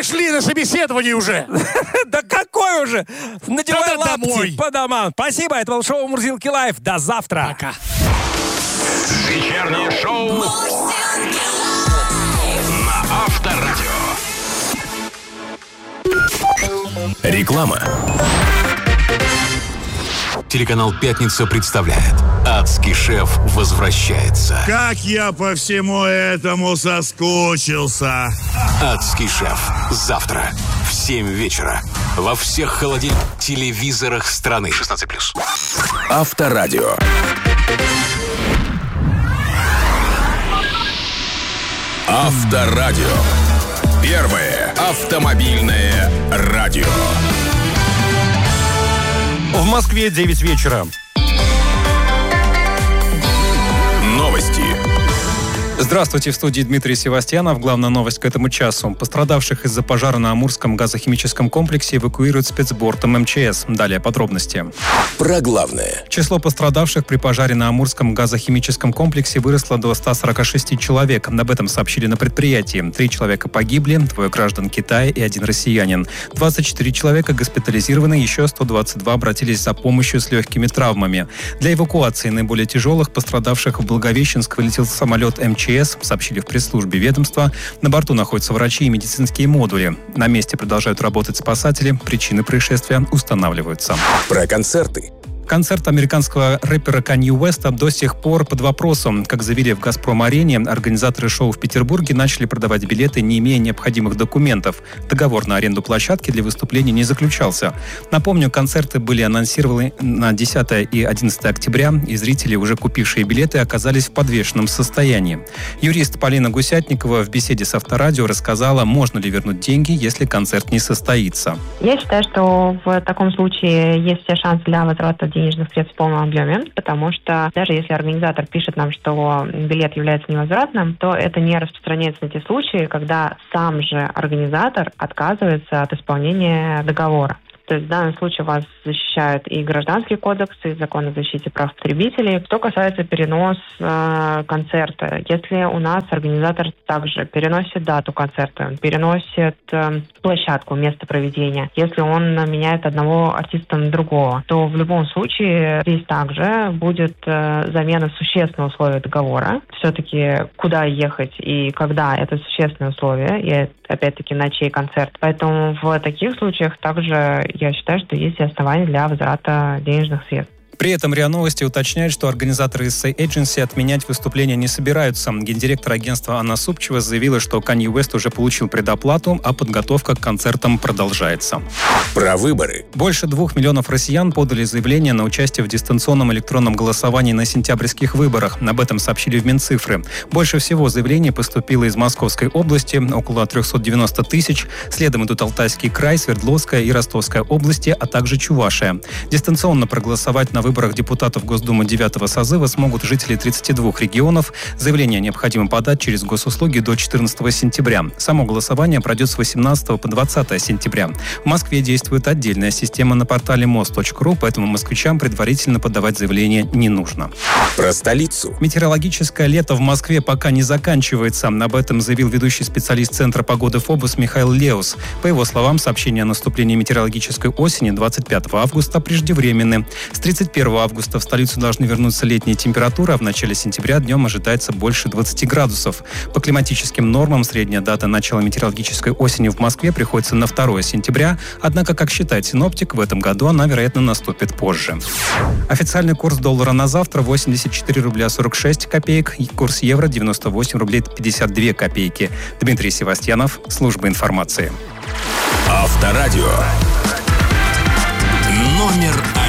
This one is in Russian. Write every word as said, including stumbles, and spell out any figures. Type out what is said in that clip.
Пошли на собеседование уже. Да какой уже? Надевай лапти домой. по домам. Спасибо, это был шоу «Мурзилки Лайф». До завтра. Пока. Вечернее шоу на Авторадио. Реклама. Телеканал «Пятница» представляет: «Адский шеф» возвращается. Как я по всему этому соскучился. «Адский шеф» завтра в семь вечера во всех холодильных телевизорах страны. шестнадцать плюс. Авторадио. Авторадио. Первое автомобильное радио. В Москве девять вечера. Новости. Здравствуйте, в студии Дмитрий Севастьянов. Главная новость к этому часу. Пострадавших из-за пожара на Амурском газохимическом комплексе эвакуируют спецбортом эм че эс. Далее подробности. Про главное. Число пострадавших при пожаре на Амурском газохимическом комплексе выросло до ста сорока шести человек. Об этом сообщили на предприятии. Три человека погибли, двое граждан Китая и один россиянин. двадцать четыре человека госпитализированы, еще сто двадцать два обратились за помощью с легкими травмами. Для эвакуации наиболее тяжелых пострадавших в Благовещенск вылетел самолет эм че эс, сообщили в пресс-службе ведомства. На борту находятся врачи и медицинские модули. На месте продолжают работать спасатели. Причины происшествия устанавливаются. Про концерты. Концерт американского рэпера Канье Уэста до сих пор под вопросом. Как заявили в «Газпром-арене», организаторы шоу в Петербурге начали продавать билеты, не имея необходимых документов. Договор на аренду площадки для выступления не заключался. Напомню, концерты были анонсированы на десятое и одиннадцатое октября, и зрители, уже купившие билеты, оказались в подвешенном состоянии. Юрист Полина Гусятникова в беседе с Авторадио рассказала, можно ли вернуть деньги, если концерт не состоится. Я считаю, что в таком случае есть все шансы для возврата денежных средств в полном объеме, потому что даже если организатор пишет нам, что билет является невозвратным, то это не распространяется на те случаи, когда сам же организатор отказывается от исполнения договора. То есть в данном случае вас защищают и Гражданский кодекс, и Закон о защите прав потребителей. Что касается переноса э, концерта, если у нас организатор также переносит дату концерта, переносит э, площадку, место проведения, если он меняет одного артиста на другого, то в любом случае здесь также будет э, замена существенного условия договора. Все-таки куда ехать и когда — это существенное условие, и опять-таки на чей концерт. Поэтому в таких случаях также я считаю, что есть и основания для возврата денежных средств. При этом РИА Новости уточняет, что организаторы эс эй Agency отменять выступления не собираются. Гендиректор агентства Анна Супчева заявила, что Канье Уэст уже получил предоплату, а подготовка к концертам продолжается. Про выборы. Больше двух миллионов россиян подали заявление на участие в дистанционном электронном голосовании на сентябрьских выборах. Об этом сообщили в Минцифры. Больше всего заявлений поступило из Московской области, около триста девяносто тысяч. Следом идут Алтайский край, Свердловская и Ростовская области, а также Чувашия. Дистанционно проголосовать на выборах выборах депутатов Госдумы девятого созыва смогут жители тридцати двух регионов. Заявление необходимо подать через госуслуги до четырнадцатого сентября. Само голосование пройдет с восемнадцатого по двадцатое сентября. В Москве действует отдельная система на портале мост точка ру, поэтому москвичам предварительно подавать заявление не нужно. Про столицу. Метеорологическое лето в Москве пока не заканчивается. Об этом заявил ведущий специалист Центра погоды ФОБУС Михаил Леус. По его словам, сообщения о наступлении метеорологической осени двадцать пятого августа преждевременны. С тридцать первого августа в столицу должны вернуться летние температуры, а в начале сентября днем ожидается больше двадцати градусов. По климатическим нормам средняя дата начала метеорологической осени в Москве приходится на второе сентября, однако, как считает синоптик, в этом году она, вероятно, наступит позже. Официальный курс доллара на завтра восемьдесят четыре рубля сорок шесть копеек, курс евро девяносто восемь рублей пятьдесят две копейки. Дмитрий Севастьянов, служба информации. Авторадио. Номер один.